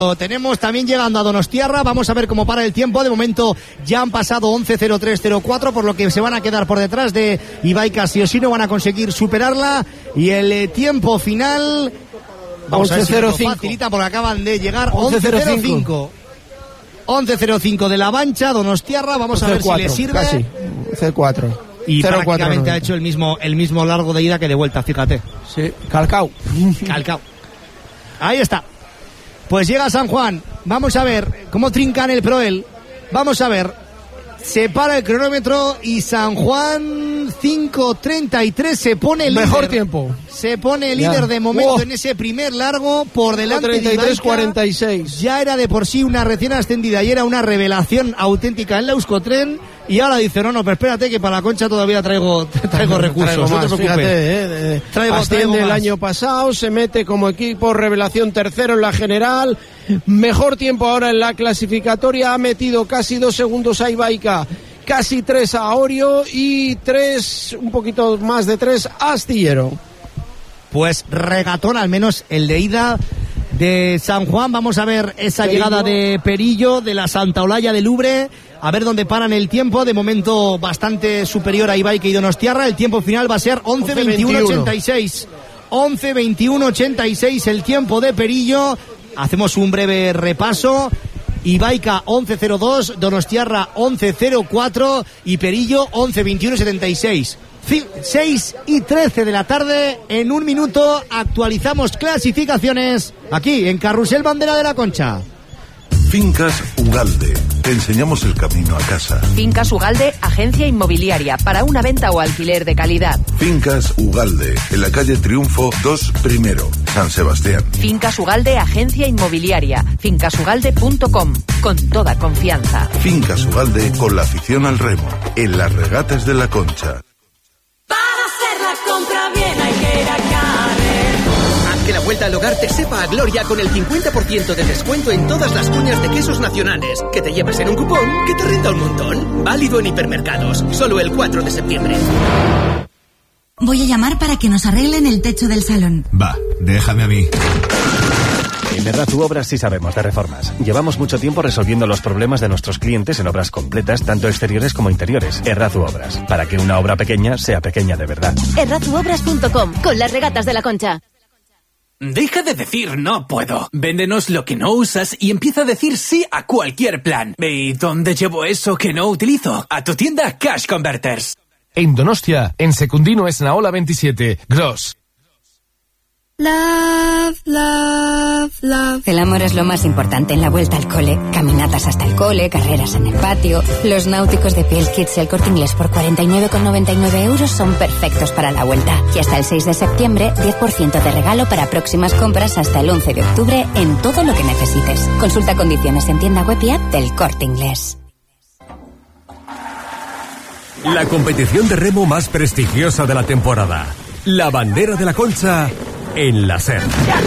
Tenemos también llegando a Donostiarra, vamos a ver cómo para el tiempo. De momento ya han pasado 11.03.04, por lo que se van a quedar por detrás de Ibaika sí o sí, no van a conseguir superarla. Y el tiempo final, vamos a ver si lo facilita porque acaban de llegar 11.05. 11.05 de La Vancha, Donostiarra, vamos a ver 4, si le sirve. Casi, C4. Y prácticamente ha hecho el mismo largo de ida que de vuelta, fíjate. Sí, calcao. Ahí está. Pues llega San Juan, vamos a ver cómo trincan el Proel, vamos a ver, se para el cronómetro y San Juan 5.33 se pone líder. Mejor tiempo. Se pone líder de momento en ese primer largo por delante de Ibaika. 33.46. Ya era de por sí una recién ascendida y era una revelación auténtica en la Euskotren. Y ahora dice, no, pero espérate que para la Concha todavía traigo recursos. No te preocupes. Asciende el año pasado, se mete como equipo revelación tercero en la general. Mejor tiempo ahora en la clasificatoria. Ha metido casi 2 segundos a Ibaika, casi 3 a Orio y 3, un poquito más de 3 a Astillero. Pues regatón, al menos el de ida de San Juan. Vamos a ver esa llegada de Perillo, de la Santa Olalla de Lubre. A ver dónde paran el tiempo. De momento bastante superior a Ibaika y Donostiarra. El tiempo final va a ser 11.21.86. 11.21.86 el tiempo de Perillo. Hacemos un breve repaso. Ibaika 11.02, Donostiarra 11.04 y Perillo 11.21.76. 6:13 de la tarde. En un minuto actualizamos clasificaciones aquí en Carrusel Bandera de la Concha. Fincas Ugalde. Te enseñamos el camino a casa. Fincas Ugalde, agencia inmobiliaria para una venta o alquiler de calidad. Fincas Ugalde, en la calle Triunfo 2 Primero, San Sebastián. Fincas Ugalde, agencia inmobiliaria. Fincasugalde.com, con toda confianza. Fincas Ugalde, con la afición al remo, en las regatas de la Concha. Para hacer la compra bien hay que ir a Carrer. Que la vuelta al hogar te sepa a gloria con el 50% de descuento en todas las cuñas de quesos nacionales. Que te llevas en un cupón que te renta un montón. Válido en hipermercados. Solo el 4 de septiembre. Voy a llamar para que nos arreglen el techo del salón. Va, déjame a mí. En Errazu Obras sí sabemos de reformas. Llevamos mucho tiempo resolviendo los problemas de nuestros clientes en obras completas, tanto exteriores como interiores. Errazu Obras, para que una obra pequeña sea pequeña de verdad. Errazuobras.com, con las regatas de la Concha. Deja de decir no puedo. Véndenos lo que no usas y empieza a decir sí a cualquier plan. ¿Y dónde llevo eso que no utilizo? A tu tienda Cash Converters. En Donostia, en Secundino Esnaola 27, Gross. Love, love, love. El amor es lo más importante en la vuelta al cole. Caminatas hasta el cole, carreras en el patio. Los náuticos de Piel Kids y el Corte Inglés por 49,99 euros son perfectos para la vuelta. Y hasta el 6 de septiembre, 10% de regalo para próximas compras hasta el 11 de octubre en todo lo que necesites. Consulta condiciones en tienda web y app del Corte Inglés. La competición de remo más prestigiosa de la temporada. La Bandera de la Concha en la SER.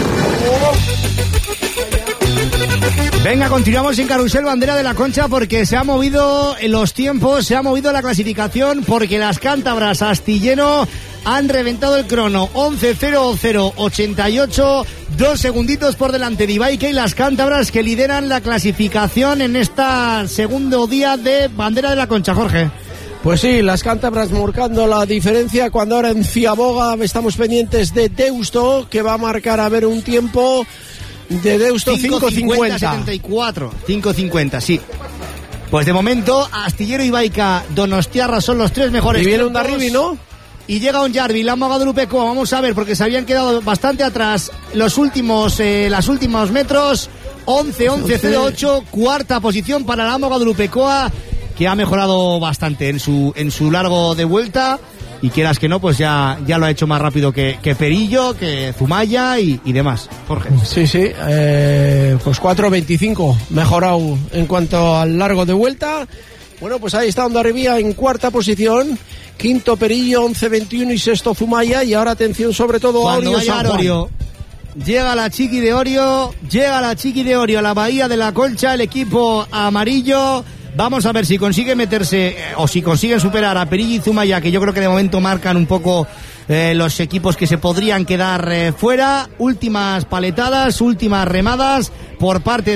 Venga, continuamos en Carrusel Bandera de la Concha porque se ha movido los tiempos, se ha movido la clasificación porque las cántabras Astillero han reventado el crono. 11.00.88, 2 segunditos por delante de Ibaika y las cántabras que lideran la clasificación en este segundo día de Bandera de la Concha, Jorge. Pues sí, las cántabras marcando la diferencia cuando ahora en Ciaboga estamos pendientes de Deusto, que va a marcar a ver un tiempo de Deusto 5.50. 74, 5.50, sí. Pues de momento, Astillero, Ibaika, Donostiarra son los 3 mejores. Y viene un Darribi, ¿no? Y llega un Jarvi, Lamo Guadalupecoa, vamos a ver, porque se habían quedado bastante atrás los últimos metros. 11.08, cuarta posición para Lamo Guadalupecoa, que ha mejorado bastante en su largo de vuelta, y quieras que no, pues ya lo ha hecho más rápido que Perillo, que Zumaya y demás. Jorge. Sí, pues 4.25 mejorado en cuanto al largo de vuelta. Bueno, pues ahí está Hondarribía en cuarta posición, quinto Perillo 11.21 y sexto Zumaya, y ahora atención sobre todo a Orio San Juan. Llega la Chiqui de Orio a la Bahía de la Concha, el equipo amarillo. Vamos a ver si consigue meterse o si consiguen superar a Perillo y Zumaya, que yo creo que de momento marcan un poco los equipos que se podrían quedar fuera. Últimas paletadas, últimas remadas por parte